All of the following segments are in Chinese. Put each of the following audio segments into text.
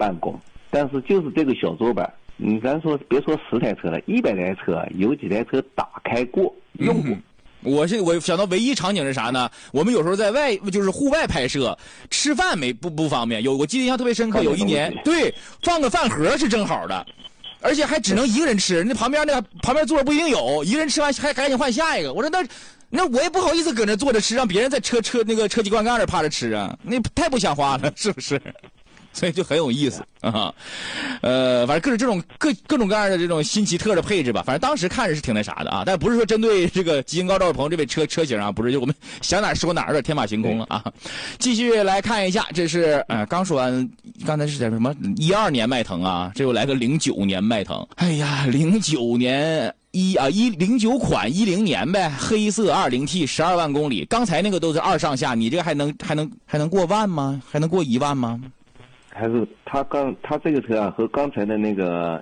办公，但是就是这个小桌板，咱说别说10台车了，100台车，有几台车打开过用过。 我想到唯一场景是啥呢？我们有时候在就是户外拍摄，吃饭不方便。我记得印象特别深刻，有一年对放个饭盒是正好的，而且还只能一个人吃，那旁边坐着不一定有，一个人吃完还赶紧换下一个。我说那我也不好意思搁那坐着吃，让别人在车机关盖那趴着吃啊，那太不像话了，是不是？所以就很有意思啊，反正各种各样的这种新奇特的配置吧，反正当时看着是挺那啥的啊，但不是说针对这个吉星高照鹏这位车型啊，不是，就我们想哪说哪的天马行空了啊。继续来看一下，这是刚说完，刚才是在什么12年迈腾啊，这又来个09年迈腾，哎呀，09年。09款10年呗，黑色20T 12万公里，刚才那个都是2上下，你这个还能过万吗？还能过1万吗？ 还是他这个车啊，和刚才的那个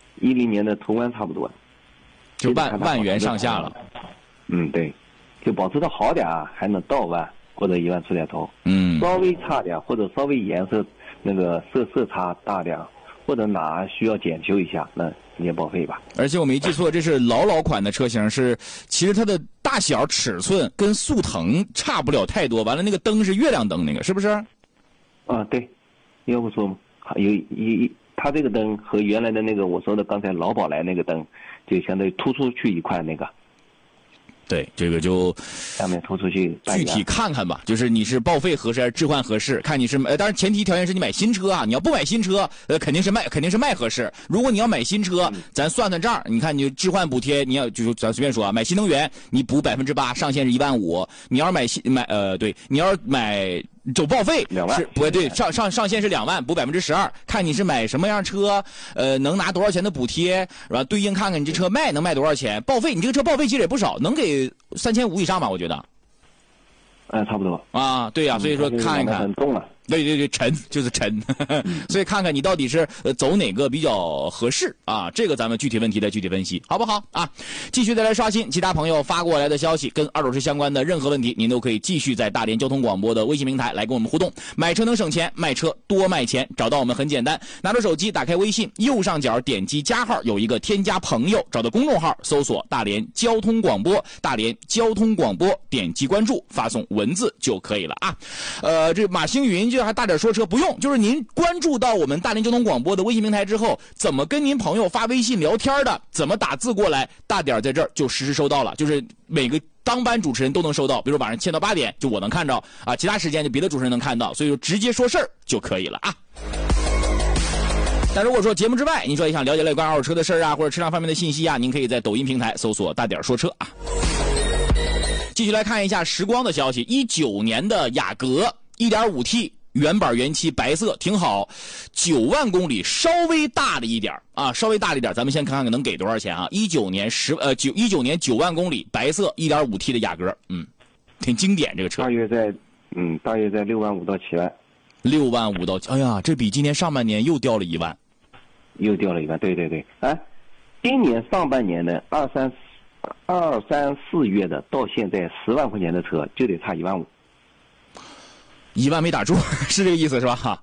10年的途观差不多， 就万元上下了。 对，就保持的好点啊，还能到万或者1万出点头。稍微差点或者稍微颜色那个色差大点，或者哪需要检修一下，那直接报废吧。 而且我没记错，这是老款的车型，其实它的大小尺寸跟速腾差不了太多。完了，那个灯是月亮灯，那个是不是？ 啊，对。要不说它这个灯和原来的那个我说的刚才老宝来那个灯，就相当于突出去一块那个。 对，这个就下面突出去具体看看吧，就是你是报废合适还是置换合适，看你是当然前提条件是你买新车啊，你要不买新车肯定是卖合适。如果你要买新车，咱算算账，你看你置换补贴，你要就是咱随便说啊，买新能源你补8%，上限是15000，你要是你要是买走报废是不对，上限是2万，补12%，看你是买什么样车，能拿多少钱的补贴，是吧？对应看看你这车能卖多少钱，报废你这个车报废其实也不少，能给3500以上吧，我觉得。 差不多啊，对呀，所以说看一看。 很重了。 对，沉就是沉，所以看看你到底是走哪个比较合适啊？这个咱们具体问题再具体分析，好不好啊？继续再来刷新其他朋友发过来的消息，跟二手车相关的任何问题，您都可以继续在大连交通广播的微信平台来跟我们互动。买车能省钱，卖车多卖钱，找到我们很简单，拿着手机打开微信，右上角点击加号，有一个添加朋友，找到公众号，搜索大连交通广播，大连交通广播，点击关注，发送文字就可以了啊。这马星云就还大点说车不用，就是您关注到我们大连交通广播的微信平台之后，怎么跟您朋友发微信聊天的，怎么打字过来，大点在这儿就实时收到了，就是每个当班主持人都能收到，比如晚上7到8点就我能看到啊，其他时间就别的主持人能看到，所以就直接说事儿就可以了啊。但如果说节目之外，您说也想了解关于二手车的事儿啊，或者车辆方面的信息啊，您可以在抖音平台搜索大点说车啊。继续来看一下时光的消息，19年的雅阁 1.5T 原版原漆白色挺好，9万公里稍微大了一点啊，稍微大了一点，咱们先看看能给多少钱啊？19年9万公里白色 1.5T 的雅阁，挺经典这个车。 大约在6万5到7万。 6万5到，哎呀，这比今年上半年又掉了1万。 又掉了1万，对。今年上半年的2、3、4月的到现在10万块钱的车就得差1万5。 1万没打住，是这个意思是吧？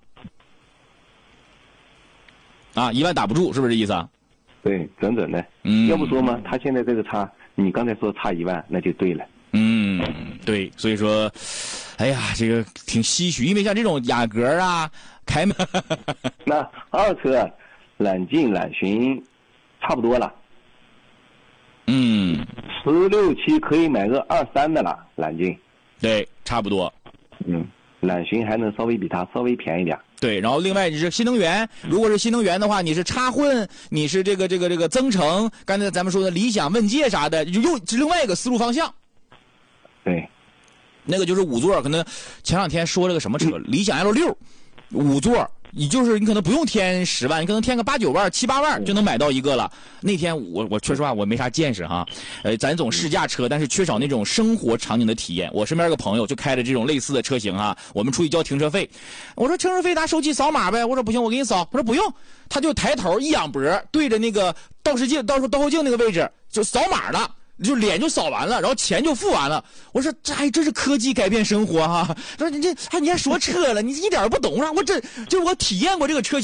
啊，1万打不住，是不是这意思啊？ 对，准的。要不说嘛，他现在这个差，你刚才说差1万，那就对了。 对，所以说，哎呀，这个挺唏嘘，因为像这种雅阁啊、凯美， 那二车揽境、揽巡差不多了。16、7可以买个2、3的了，揽境。 对，差不多。 揽巡还能稍微比它稍微便宜点。 对，然后另外你是新能源，如果是新能源的话，你是插混，你是这个增程，刚才咱们说的理想、问界啥的，又是另外一个思路方向。 对， 那个就是5座，可能前两天说了个什么车，理想 L6 5座。你就是你可能不用添10万，你可能添个8、9万、7、8万就能买到一个了。那天我确实话我没啥见识哈，咱总试驾车，但是缺少那种生活场景的体验。我身边有个朋友就开着这种类似的车型哈，我们出去交停车费，我说停车费拿手机扫码呗，我说不行，我给你扫，他说不用，他就抬头一仰脖，对着那个倒后镜那个位置就扫码了。就脸就扫完了，然后钱就付完了。我说这还真是科技改变生活哈！说你还说车了，你一点不懂啊！我体验过这个车型。